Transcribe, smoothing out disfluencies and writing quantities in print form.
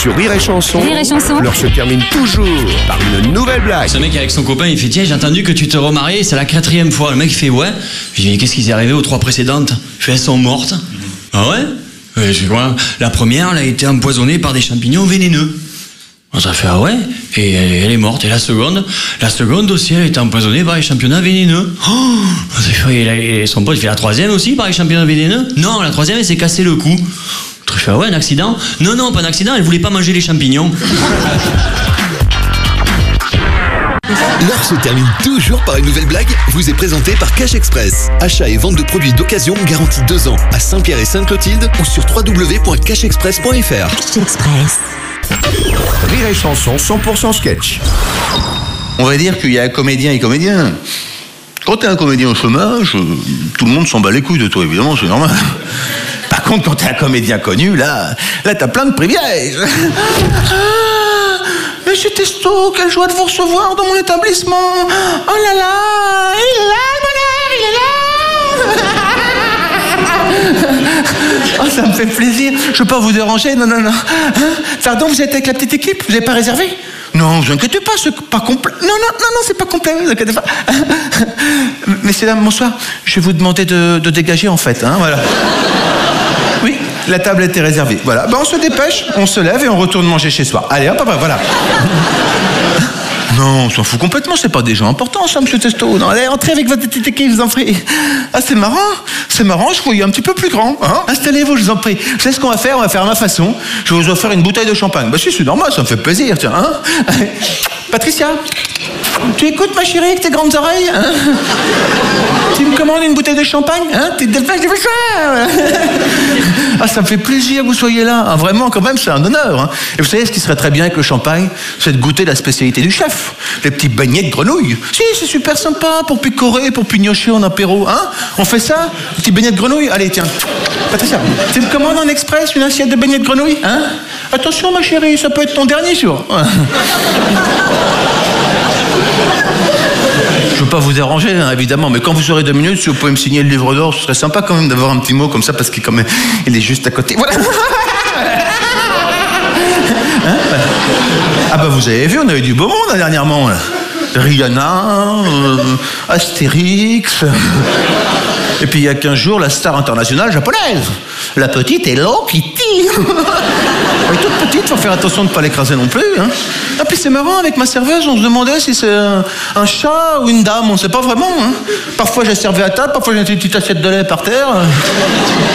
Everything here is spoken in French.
Sur Rire et Chanson, Rire et Chanson, l'heure se termine toujours par une nouvelle blague. Ce mec avec son copain, il fait tiens, j'ai entendu que tu te remariais, c'est la 4e fois. Le mec il fait ouais. Je dis mais qu'est-ce qui s'est arrivé aux 3 précédentes? Je fais elles sont mortes. Ah ouais? Je dis quoi? La première, elle a été empoisonnée par des champignons vénéneux. Ça fait ah ouais? Et elle est morte. Et la seconde aussi, elle a été empoisonnée par les champignons vénéneux. Oh, et son pote il fait la 3e aussi par les champignons vénéneux? Non, la 3e elle s'est cassé le cou. Je fais ah ouais, un accident? Non, pas un accident, elle voulait pas manger les champignons. L'heure se termine toujours par une nouvelle blague, vous est présentée par Cash Express. Achat et vente de produits d'occasion garantis 2 ans à Saint-Pierre et Sainte-Clotilde ou sur www.cashexpress.fr. Cash Express. Rire et Chanson 100% sketch. On va dire qu'il y a un comédien et comédien. Quand t'es un comédien au chômage, tout le monde s'en bat les couilles de toi, évidemment, c'est normal. Par contre, quand t'es un comédien connu, là t'as plein de privilèges. Monsieur Testo, quelle joie de vous recevoir dans mon établissement. Oh là là, il est là, le bonheur, il est là. Oh, ça me fait plaisir. Je veux pas vous déranger, non. Hein? Pardon, vous êtes avec la petite équipe? Vous n'avez pas réservé? Non, vous inquiétez pas, c'est pas complet. Non, c'est pas complet, vous inquiétez pas. Messieurs, dames, bonsoir. Je vais vous demander de dégager, en fait, hein, voilà. Oui, la table était réservée. Voilà, on se dépêche, on se lève et on retourne manger chez soi. Allez, hop, voilà. Non, on s'en fout complètement, c'est pas des gens importants, ça, monsieur Testo. Non, allez, entrez avec votre petite équipe, je vous en prie. Ah, c'est marrant, je vous voyais un petit peu plus grand. Hein. Installez-vous, je vous en prie. Vous savez ce qu'on va faire? On va faire à ma façon. Je vais vous offrir une bouteille de champagne. Bah si, c'est normal, ça me fait plaisir, tiens. Hein. Patricia, tu écoutes ma chérie avec tes grandes oreilles, hein? Tu me commandes une bouteille de champagne, hein? T'es dépêche, je fais ça. Ah, ça me fait plaisir que vous soyez là. Ah, vraiment, quand même, c'est un honneur. Hein. Et vous savez, ce qui serait très bien avec le champagne, c'est de goûter la spécialité du chef. Les petits beignets de grenouille. Si, c'est super sympa pour picorer, pour pignocher en apéro. Hein? On fait ça? Petit beignet de grenouille? Allez, tiens. Patricia, tu me commandes en express une assiette de beignets de grenouille? Hein? Attention, ma chérie, ça peut être ton dernier jour. Je veux pas vous déranger, hein, évidemment, mais quand vous aurez 2 minutes, si vous pouvez me signer le livre d'or, ce serait sympa quand même d'avoir un petit mot comme ça, parce qu'il il est juste à côté. Voilà. Hein? Ah bah vous avez vu, on a eu du beau monde dernièrement. Là. Rihanna, Astérix. Et puis il y a 15 jours, la star internationale japonaise. La petite Hello Kitty. Elle est toute petite, faut faire attention de ne pas l'écraser non plus. Hein. Ah puis c'est marrant, avec ma serveuse, on se demandait si c'est un chat ou une dame, on ne sait pas vraiment. Hein. Parfois j'ai servi à table, parfois j'ai une petite assiette de lait par terre.